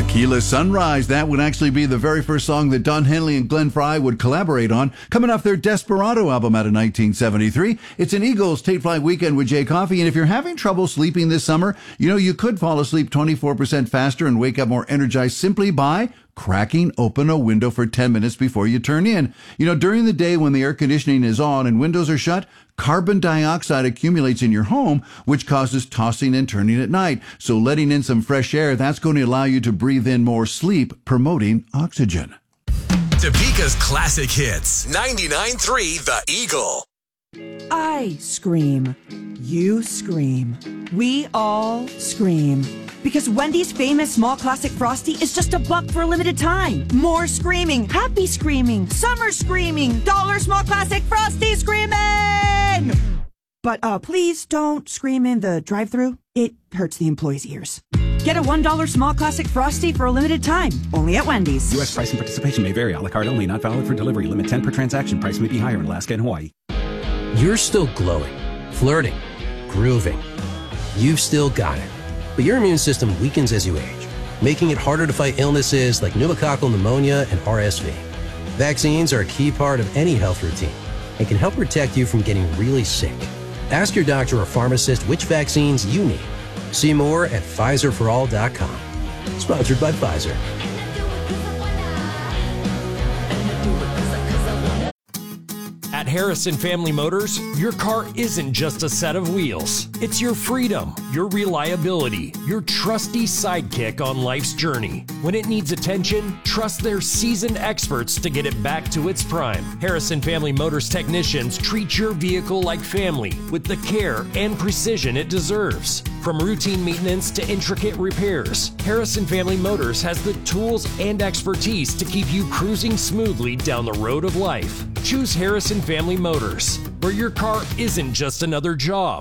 Tequila Sunrise. That would actually be the very first song that Don Henley and Glenn Frey would collaborate on, coming off their Desperado album out of 1973. It's an Eagles Take Flight Weekend with Jay Coffey, and if you're having trouble sleeping this summer, you could fall asleep 24% faster and wake up more energized simply by cracking open a window for 10 minutes before you turn in. During the day when the air conditioning is on and windows are shut, carbon dioxide accumulates in your home, which causes tossing and turning at night. So letting in some fresh air, that's going to allow you to breathe in more sleep, promoting oxygen. Topeka's classic hits. 99.3 The Eagle. I scream. You scream. We all scream. Because Wendy's famous small classic Frosty is just $1 for a limited time. More screaming, happy screaming, summer screaming, dollar small classic Frosty screaming! But please don't scream in the drive-thru. It hurts the employees' ears. Get a $1 small classic Frosty for a limited time, only at Wendy's. U.S. price and participation may vary. A la carte only, not valid for delivery. Limit 10 per transaction. Price may be higher in Alaska and Hawaii. You're still glowing, flirting, grooving. You've still got it. But your immune system weakens as you age, making it harder to fight illnesses like pneumococcal pneumonia and RSV. Vaccines are a key part of any health routine and can help protect you from getting really sick. Ask your doctor or pharmacist which vaccines you need. See more at PfizerForAll.com. Sponsored by Pfizer. At Harrison Family Motors, your car isn't just a set of wheels. It's your freedom, your reliability, your trusty sidekick on life's journey. When it needs attention, trust their seasoned experts to get it back to its prime. Harrison Family Motors technicians treat your vehicle like family with the care and precision it deserves. From routine maintenance to intricate repairs, Harrison Family Motors has the tools and expertise to keep you cruising smoothly down the road of life. Choose Harrison Family Motors, where your car isn't just another job.